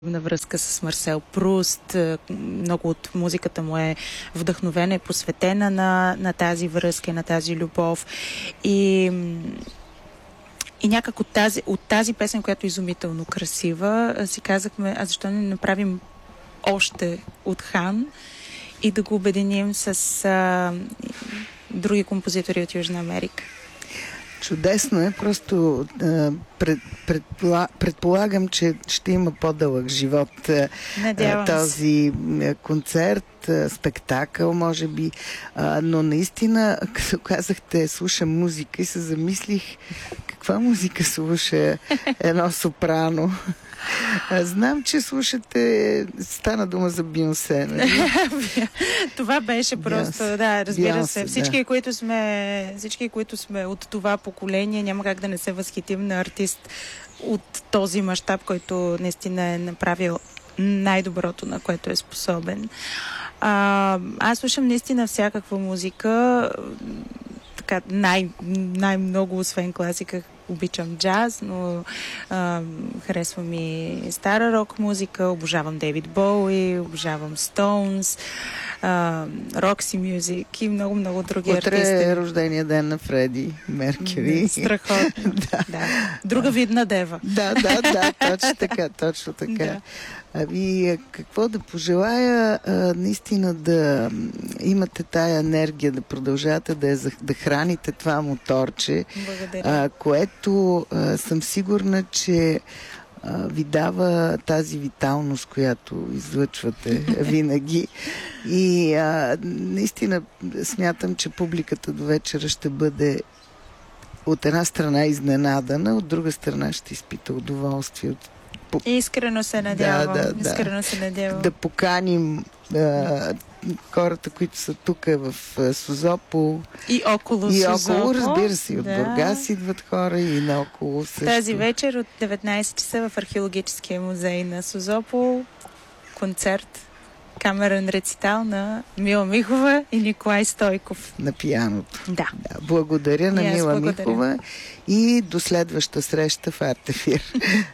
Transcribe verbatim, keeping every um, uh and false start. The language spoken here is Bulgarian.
на връзка с Марсел Пруст. Много от музиката му е вдъхновена и посветена на, на тази връзка и на тази любов. И, и някак от тази, от тази песен, която е изумително красива, си казахме, а защо не направим още от Хан и да го обединим с а, други композитори от Южна Америка. Чудесно е, просто а, пред, предпола, предполагам, че ще има по-дълъг живот а, този а, концерт, а, спектакъл, може би, а, но наистина, като казахте, слушам музика и се замислих каква музика слуша едно сопрано. Знам, че слушате, стана дума за Бионсе, нали? Това беше просто, Бионсе. Да, разбира Бионсе, се. Всички, да. които сме, всички, които сме от това поколение, няма как да не се възхитим на артист от този мащаб, който наистина е направил най-доброто, на което е способен. А, аз слушам наистина всякаква музика, така най- най-много, освен класика, обичам джаз, но а, харесва ми стара рок музика, обожавам Дейвид Боуи, обожавам Стоунс, Рокси Мюзик и много-много други Утре артисти. Утре е рождения ден на Фреди Меркюри. Страхотно. да. Да. Друга видна дева. Да, да, да, точно така, точно така. Да. Ами, какво да пожелая, а, наистина да имате тая енергия, да продължавате да, да храните това моторче, а, което а, съм сигурна, че а, ви дава тази виталност, която излъчвате винаги. И а, наистина смятам, че публиката до вечера ще бъде от една страна изненадана, от друга страна ще изпита удоволствие от Искрено се надявам. Да, да, Искрено да. се надявам. Да поканим а, хората, които са тук в Созопол. И около и Созопол. И около, разбира се, и от да. Бургас идват хора и наоколо също. Тази вечер от деветнайсет часа в Археологическия музей на Созопол концерт, камерен рецитал на Мила Михова и Николай Стойков. На пианото. Да. да благодаря на Мила благодаря. Михова и до следваща среща в Артефир.